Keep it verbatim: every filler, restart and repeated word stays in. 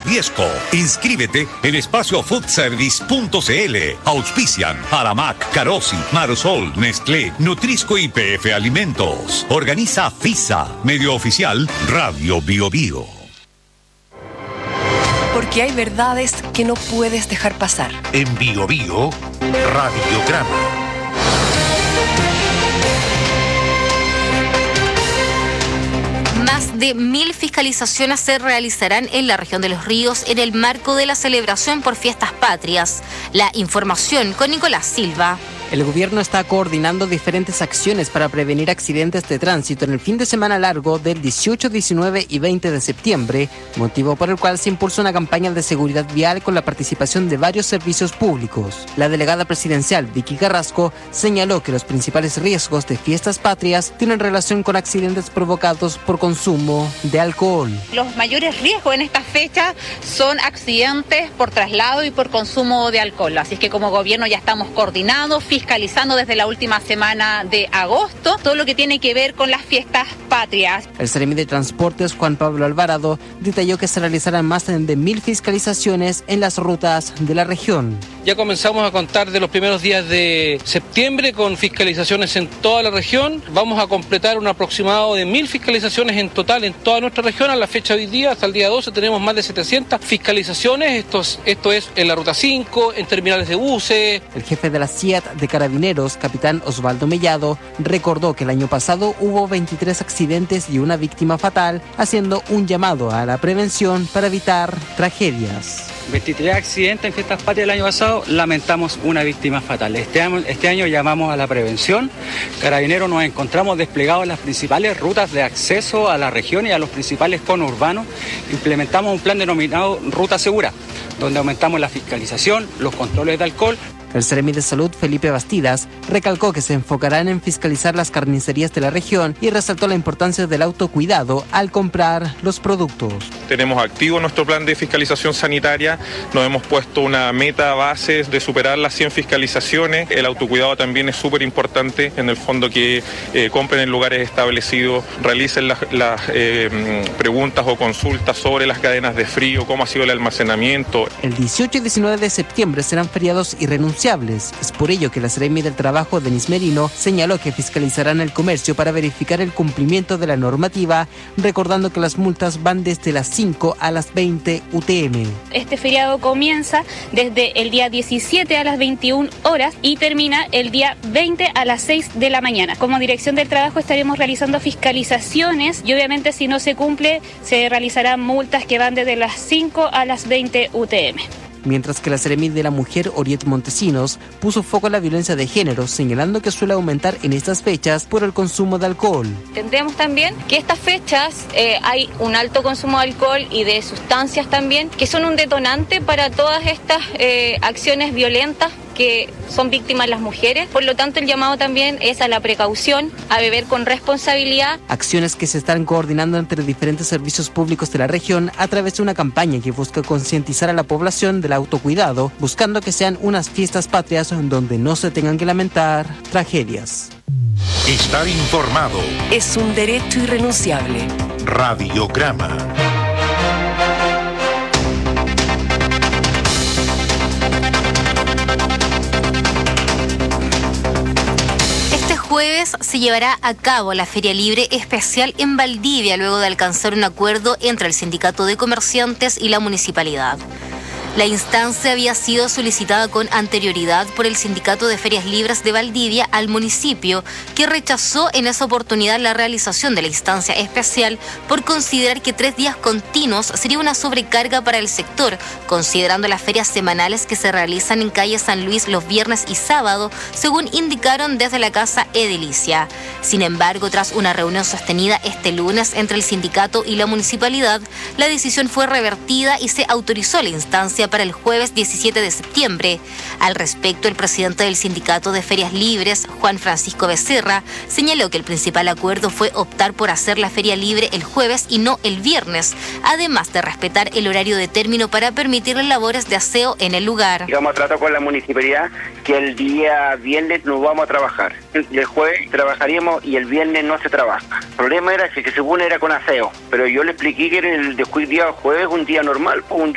Viesco. Inscríbete en espacio food service punto c l. Auspician Aramac, Carosi, Marsol, Nestlé, Nutrisco y P F Alimentos. Organiza FISA, medio oficial Radio Bio Bio. Porque hay verdades que no puedes dejar pasar. En Bio Bio, Radiograma. Más de mil fiscalizaciones se realizarán en la región de Los Ríos en el marco de la celebración por Fiestas Patrias. La información con Nicolás Silva. El gobierno está coordinando diferentes acciones para prevenir accidentes de tránsito en el fin de semana largo del dieciocho, diecinueve y veinte de septiembre, motivo por el cual se impulsa una campaña de seguridad vial con la participación de varios servicios públicos. La delegada presidencial, Vicky Carrasco, señaló que los principales riesgos de Fiestas Patrias tienen relación con accidentes provocados por consumo de alcohol. Los mayores riesgos en estas fechas son accidentes por traslado y por consumo de alcohol. Así es que como gobierno ya estamos coordinados, fiscalizando desde la última semana de agosto todo lo que tiene que ver con las Fiestas Patrias. El Seremi de Transportes, Juan Pablo Alvarado, detalló que se realizarán más de mil fiscalizaciones en las rutas de la región. Ya comenzamos a contar de los primeros días de septiembre con fiscalizaciones en toda la región. Vamos a completar un aproximado de mil fiscalizaciones en total en toda nuestra región. A la fecha de hoy día, hasta el día doce, tenemos más de setecientas fiscalizaciones. Esto es, esto es en la Ruta cinco, en terminales de buses. El jefe de la C I A T de Carabineros, capitán Osvaldo Mellado, recordó que el año pasado hubo veintitrés accidentes y una víctima fatal, haciendo un llamado a la prevención para evitar tragedias. veintitrés accidentes en Fiestas Patrias el año pasado, lamentamos una víctima fatal. Este año, este año llamamos a la prevención. Carabineros nos encontramos desplegados en las principales rutas de acceso a la región y a los principales conurbanos. Implementamos un plan denominado Ruta Segura, donde aumentamos la fiscalización, los controles de alcohol. El Seremi de Salud, Felipe Bastidas, recalcó que se enfocarán en fiscalizar las carnicerías de la región y resaltó la importancia del autocuidado al comprar los productos. Tenemos activo nuestro plan de fiscalización sanitaria, nos hemos puesto una meta base de superar las cien fiscalizaciones. El autocuidado también es súper importante, en el fondo que eh, compren en lugares establecidos, realicen las, las eh, preguntas o consultas sobre las cadenas de frío, cómo ha sido el almacenamiento. El dieciocho y diecinueve de septiembre serán feriados irrenunciables. Es por ello que la Seremi del Trabajo, Denis Merino, señaló que fiscalizarán el comercio para verificar el cumplimiento de la normativa, recordando que las multas van desde las cinco a las veinte U T M. Este feriado comienza desde el día diecisiete a las veintiuna horas y termina el día veinte a las seis de la mañana. Como Dirección del Trabajo estaremos realizando fiscalizaciones y obviamente si no se cumple se realizarán multas que van desde las cinco a las veinte U T M. Mientras que la Seremi de la Mujer, Oriet Montesinos, puso foco en la violencia de género, señalando que suele aumentar en estas fechas por el consumo de alcohol. Entendemos también que estas fechas eh, hay un alto consumo de alcohol y de sustancias también, que son un detonante para todas estas eh, acciones violentas que son víctimas las mujeres. Por lo tanto, el llamado también es a la precaución, a beber con responsabilidad. Acciones que se están coordinando entre diferentes servicios públicos de la región a través de una campaña que busca concientizar a la población del autocuidado, buscando que sean unas fiestas patrias donde no se tengan que lamentar tragedias. Estar informado es un derecho irrenunciable. Radiograma. Jueves se llevará a cabo la Feria Libre Especial en Valdivia luego de alcanzar un acuerdo entre el Sindicato de Comerciantes y la Municipalidad. La instancia había sido solicitada con anterioridad por el Sindicato de Ferias Libres de Valdivia al municipio, que rechazó en esa oportunidad la realización de la instancia especial por considerar que tres días continuos sería una sobrecarga para el sector, considerando las ferias semanales que se realizan en calle San Luis los viernes y sábado, según indicaron desde la Casa Edilicia. Sin embargo, tras una reunión sostenida este lunes entre el sindicato y la municipalidad, la decisión fue revertida y se autorizó la instancia para el jueves diecisiete de septiembre. Al respecto, el presidente del Sindicato de Ferias Libres, Juan Francisco Becerra, señaló que el principal acuerdo fue optar por hacer la feria libre el jueves y no el viernes, además de respetar el horario de término para permitir las labores de aseo en el lugar. Llegamos a tratar con la municipalidad que el día viernes no vamos a trabajar. El jueves trabajaríamos y el viernes no se trabaja. El problema era que según era con aseo, pero yo le expliqué que el día jueves un día normal, pues un día